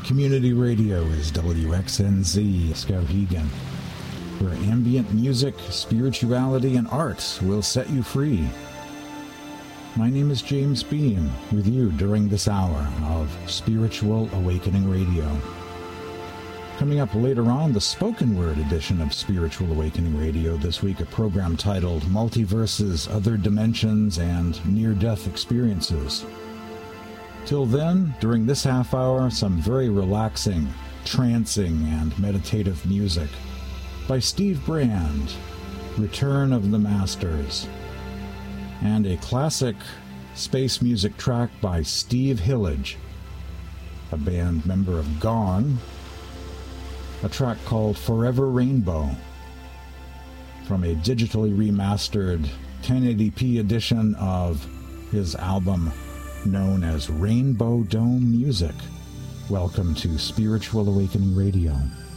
Community radio is WXNZ Skowhegan, where ambient music, spirituality, and art will set you free. My name is James Beam, with you during this hour of Spiritual Awakening Radio. Coming up later on, the spoken word edition of Spiritual Awakening Radio this week, a program titled Multiverses, Other Dimensions, and Near-Death Experiences. Till then, during this half hour, some very relaxing, trancing, and meditative music by Steve Brand, Return of the Masters, and a classic space music track by Steve Hillage, a band member of Gone, a track called Forever Rainbow, from a digitally remastered 1080p edition of his album known as Rainbow Dome Music. Welcome to Spiritual Awakening Radio.